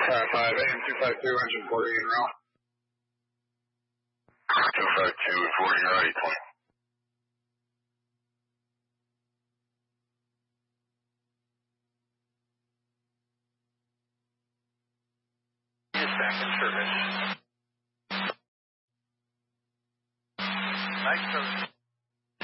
5 AM 252, engine 40 en route. 252, 40 en route, 20. Back in service.